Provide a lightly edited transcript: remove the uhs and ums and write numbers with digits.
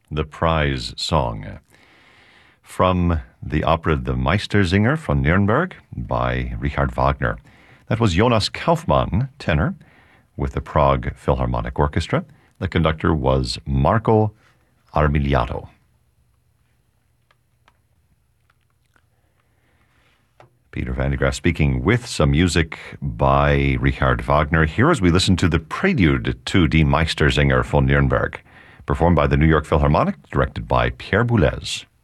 the prize song. From the opera The Meistersinger von Nürnberg by Richard Wagner. That was Jonas Kaufmann, tenor, with the Prague Philharmonic Orchestra. The conductor was Marco Armigliato. Peter van de Graaf speaking with some music by Richard Wagner. Here as we listen to the prelude to Die Meistersinger von Nürnberg, performed by the New York Philharmonic, directed by Pierre Boulez.